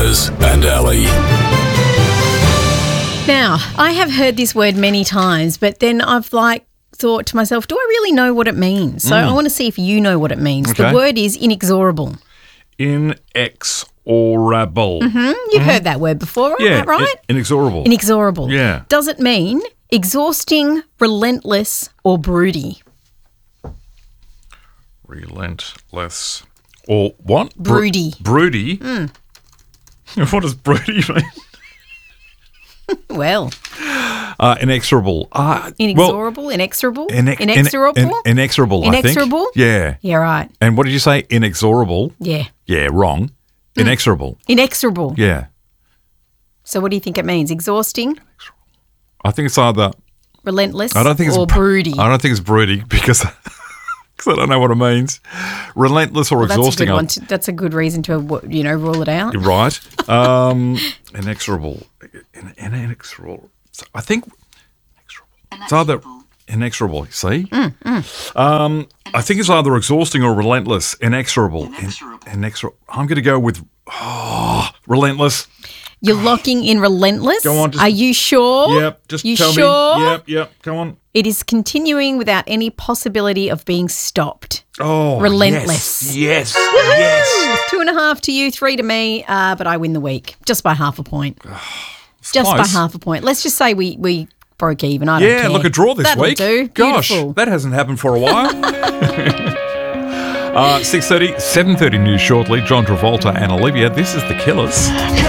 Killers and Ali. Now, I have heard this word many times, but then I've thought to myself, do I really know what it means? So I want to see if you know what it means. Okay. The word is inexorable. Inexorable. You've heard that word before, Yeah, right? inexorable. Inexorable. Yeah. Does it mean exhausting, relentless, or broody? Relentless. Or what? Broody. Broody? What does broody mean? Well, Inexorable. inexorable, inexorable, inexorable, Inexorable, I think. Inexorable? Yeah. Yeah, right. And what did you say? Inexorable? Yeah. Yeah, wrong. Inexorable. Inexorable. Yeah. So what do you think it means? Exhausting, I think it's either... relentless, I don't think or it's broody? I don't think it's broody because I don't know what it means. Relentless or That's a exhausting. good one. That's a good reason to, rule it out. You're right. Inexorable. Inexorable. I think it's either inexorable. See? I think it's either exhausting or relentless. Inexorable. Inexorable. I'm going to go with relentless. You're locking in relentless? Go on, just- Are you sure? Yep. Just you tell sure? me. Yep. Go on. It is continuing without any possibility of being stopped. Oh, Relentless. Yes. 2.5 to you, 3 to me, but I win the week just by half a point. Just by close. half a point. Let's just say we broke even. I don't care. Yeah, look, a draw this That'll week. do. Gosh, Beautiful. that hasn't happened for a while. 6:30, 7:30 news shortly. John Travolta and Olivia. This is The Killers.